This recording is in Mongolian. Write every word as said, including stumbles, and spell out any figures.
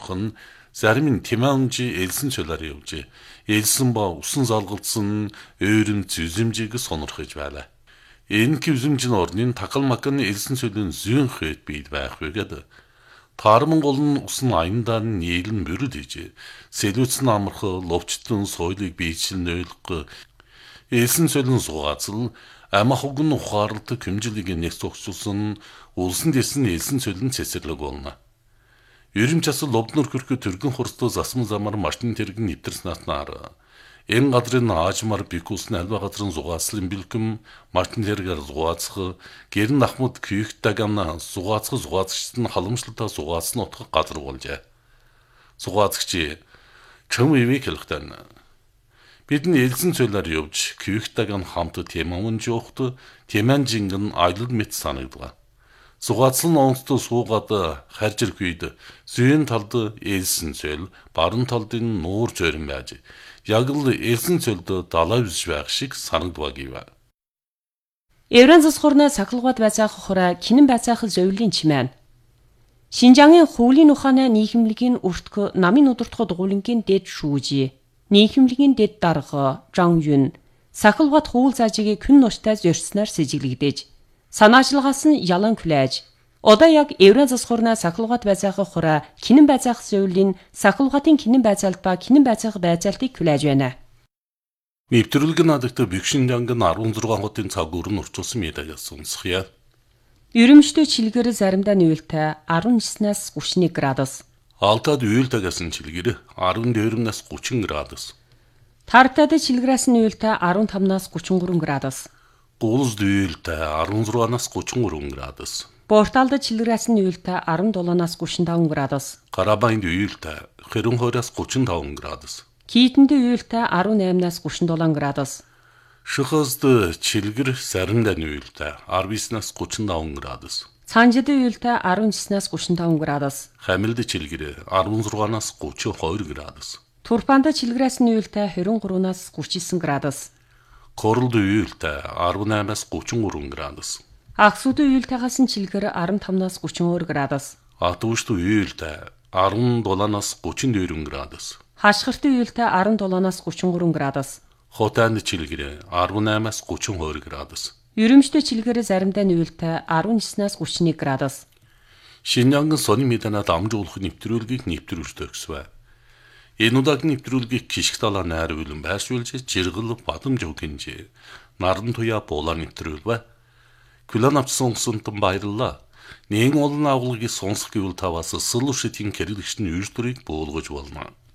амархан зарим нь Тимаунжи элсэн чөлөр явж элсэн ба усан залгалцсан өөрөм зүзэмжийг сонирхож байлаа. Энэ үзэмжийн орнын такал макны элсэн чөлийн зүүн хойд бийд байх вэ гэдэг. Таарман гол нь усан аяндар нь нийлэн мөрөд хийж сэлүүцэн амархан ловчтон соёлыг биечлэн ойлгох элсэн чөлийн сугаацл амахугн ухаарлт хэмжилийг нэг зогсуулсан улсын дэсэн элсэн чөлн цэцэрлэг болно. Ерөм часал лобнор хөрхө төргөн хурцтай засман замаар машин тэрэг нэвтэрснээр энэ газрын аажмар бикусны альва газрын зугаацлын бэлгэм машин тэрэгээр зугаацах гэрн ахмад күйхтагана зугаацах зугаацчд нь халамжлалтаа зугаацсан утга газар болжээ. Зугаацагч чам ивэ хэлэхтэн бидний элсэн цөлөөр явж күйхтаган хамт Тимаун жоохт Тиманжингэн аялал мэт санагдав. Зугаацлан онцтой суугаад харж ирэх үед зүүн талд элсэн цөл, баруун талд нь нуур зөрөн байж яг л элсэн цөлд далай үсж байх шиг санагдваа гэв. Евран засхурна сахалгад байцаах хураа кинэн байцаах зөвлөлийн чимээн. Шинжангийн хуулийн ухааны нийгэмлэгийн өртгө намын удирдах дугуулингийн дэд шүүжи, нийгэмлэгийн дэд дарга Жан Юн сахалгад хуул заажийг күн нуштай зорьсноор сэжиглэгдэж санаачлагаас нь ялан хүлээж одоо яг Евран засхурна сахалгад байцаах хураа кинэн байцаах зөвлөлийн сахалгатын кинэн байцаалт ба кинэн байцаах байцаалтыг хүлээж байна. Нэвтрүүлэг надагт Бэкшинжангын арван зургаан хотын цаг өрн орчуулсан медалиас сонсхъя. Ерөмштэй чилгэр заримдаа нүүлтэй арван ниснээс гүшний градус. Алтад үйлтэйгсэн чилгэр арван дөрвнээс гучин градус. Тартад чилгэрээс нүүлтэй арван тамнаас гучин гурван градус. Гуулс дүүлтэй арван зургаанаас гучин гурван градус. Порталд чилгэрээс нүүлтэй арван долоонаас гучин таван градус. Карабанд үйлтэй хэрэн хойроос гучин таван градус. Кийтэнд үйлтэй арван наймнаас гучин долоон градус. Шөхөст чилгэр сариндаа үйлтэй арван беснээс гучин таван градус. Цаанжид үйлтэй арван ниснээс гучин таван градус. Хамилд чилгэр арван зургаанаас гучин хоёр градус. Турпанд чилгэрээс нүүлтэй хорин гуравнаас гучин девять градус. Королд үйлтэй арван наймнаас гучин гурван градус. Аксууд үйлтэйгээс нь чилгэр арван тамнаас гучин deux градус. Атуушт үйлтэй арван долоонаас гучин дөрвөн градус. Хашгирт үйлтэй арван долоонаас гучин гурван градус. Хотанд чилгэр арван наймнаас гучин хоёр градус. Ерөмштэй чилгэр заримдаа нүүлтэй арван девятнаас гучин нэг градус. Шинжанган сони меданад амжуулах нэвтрүүлгийг нэвтрүүлж төгсвэ. Энэ удаагийн нэвтрүүлгийг кишг талаа найр үлэн байршуулж жиргэл бадамж өгөнж наран туяа буулаа нэвтрүүлвэ. Күлэн авсан сунтан баярлаа. Нэгэн олон агуулгыг сонсох гэвэл таваас сэлүшитийн кэрэлгчний үйлдвэрийг буулгаж болно.